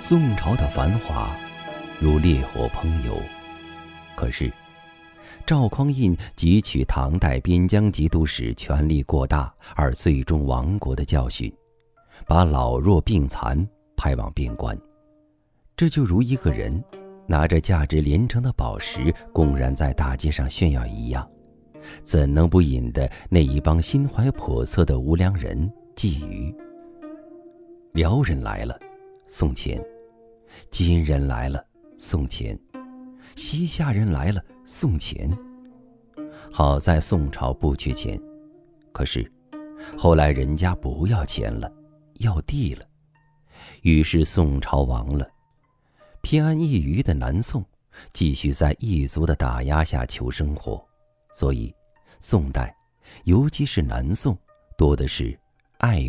宋朝的繁华如烈火烹油，可是赵匡胤汲取唐代边疆节度使权力过大而最终亡国的教训，把老弱病残派往边关。这就如一个人拿着价值连城的宝石公然在大街上炫耀一样，怎能不引得那一帮心怀叵测的无良人觊觎？辽人来了，送钱；金人来了，送钱；西夏人来了，送钱。好在宋朝不缺钱，可是后来人家不要钱了，要地了，于是宋朝亡了。偏安一隅的南宋继续在异族的打压下求生活，所以宋代，尤其是南宋，多的是爱